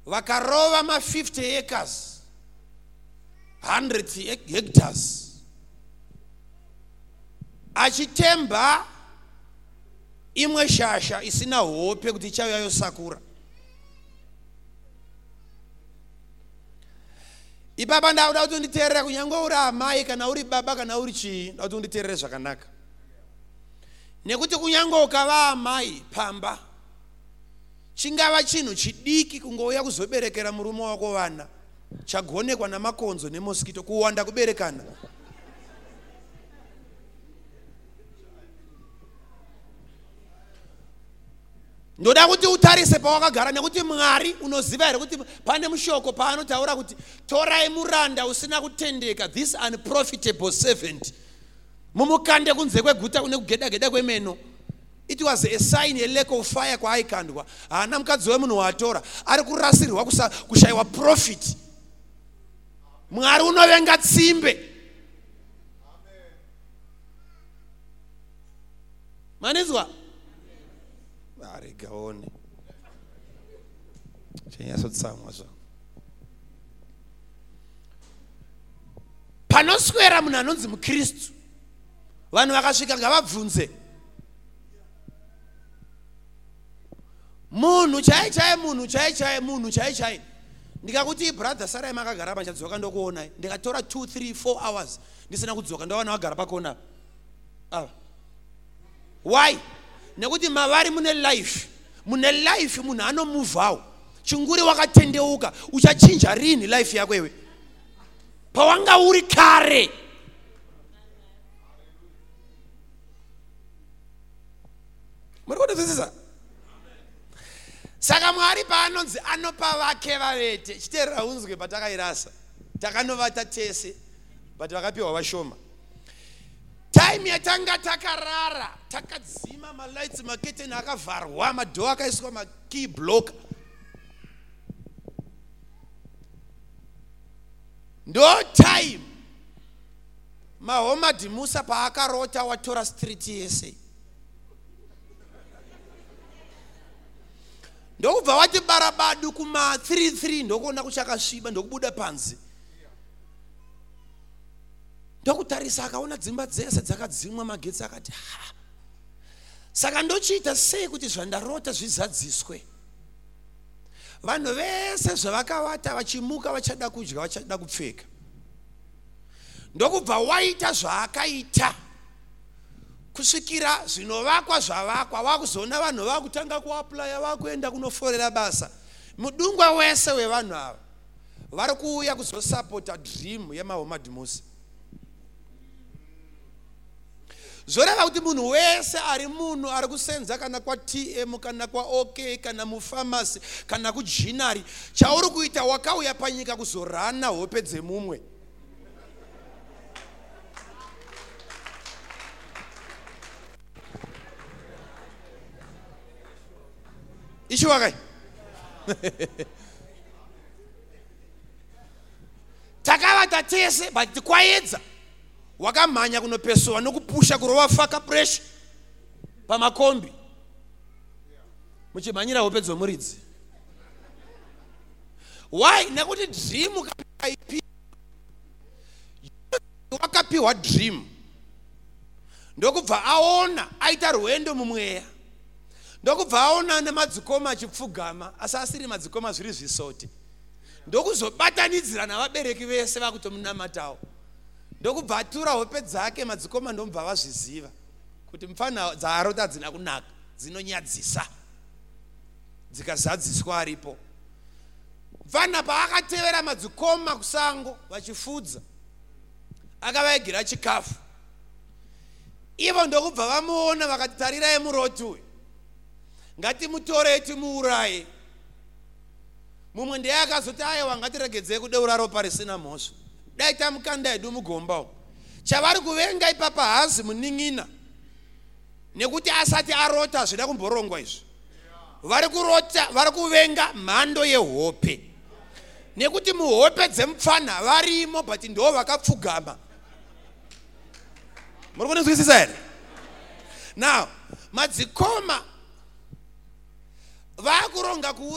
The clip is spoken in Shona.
vakarova 50 acres 100 hectares achitemba imwe shasha isina hope kuti ichauya yosakura. Ipapa ndauda kuti unditeerere kunyange uri amai kana uri baba kana uri chii, ndauda kuti unditeerere zvakanaka. Nekuti kunyange ukava amai pamba chingava chinhu chidiki kungouya kuzoberekera murume wako vana chagonekwa namakonzo nemoskito kuwanda kuberekana. Ndoda kuti utarise pawakagara nekuti Mwari unoziva here kuti pane mushoko paanotaura kuti torai muranda usina kutendeka, this unprofitable servant, mumukande kunze kweguta kune kugedageda kwemeno. It was a sign, a lack of fire kwaaikandwa. Haana mukadzi wemunhu watora ari kurasirwa kushaiwa profit. Mwari unovenga tsimbe. Manizwa? Gaone chenyasotsamwa zva panoswera munhu anonzi muKristu, vanhu vakasvika ngavabvunze munhu chai. Ndikakuti brother sarai makagara pachadzoka ndokuonai, ndikatora 2, 3, 4 hours ndisina kudzoka ndawana wagara pakona. Why? Nekuti mavari mune life munhu anomuvhawo. Chinguri wakatendeuka uchachinja rini life yako iwe pawanga uri kare. Muri kutozwisisa? Saka Mwari paanonzi anopa vake vavete, chiteerera unzwe patakairasa takanovata tese but vakapiwa vashoma. Time yatanga takarara takadzima malights maketeni akavharwa madhoo akaiswa makey block. Ndo time Mahoma Dimusa paakarota watora street yese. Ndokubva wati barabadu kuma 3 ndokuona kuchakasviba ndokubuda panze. Ndokutarisa akaona dzimba dzese dzakadzimwa magetsi akati saka ndochiita sei kuti zvandarota zvizadziswe. Vanhu vese zvavakavata vachimuka vachada kudya vachada kupfeka. Ndokubva waita zvaakaita kusvikira zvinovakwa zvavakwa vakuzoona vanhu vakutanga kuaplaya vakuenda kunoforera basa. Mudungwa wese wevanhu ava vari kuuya kuzosapota dream yeMahoma Dimusa. Zoreva kuti munhu wese ari munhu ari kusenza kana kwa TM kana kwa OK kana mufamasi kana kujinari, chauri kuita wakauya panyika kuzorana hope dzemumwe. Ichi wakai takavata tese but kwaedza wakamhanya kunopesowa nokupusha kurova faka pressure pamakombi muchimhanyira hope dzomuridzi. Why? Nekuti dream wakapiwa dream ndokubva aona aita rwendo mumweya, ndokubva aona nemadzikoma achipfugama asi asiri madzikoma zviri zvisote, ndokuzobatanidzira navabereki vese vakutomunamatawo, ndokubva atura hope dzake madzikoma ndomubva vazviziva kuti mufana dzaarota hadzina kunaka, dzinonyadzisa dzikazadziswa aripo. Mufana paakatevera madzikoma kusango vachifudza akavaigira chikafu, ivo ndokubva vamuona vakati tarirai muroti uyu ngatimutorei timuuraye. Mumwe ndiye akazoti aiwa ngatiregedzei kudeura ropa risina mhosva, dai tamukanda edu mugomba umu. Chavari kuvenga ipapa hazi muning'ina nekuti asati arota zvida kumborongwa izvi. Vari kurota, vari kuvenga mhando yehope nekuti muhope dzemupfana varimo but ndo vakapfugama. Muri kunzwisisa here? Now madzikoma vakuronga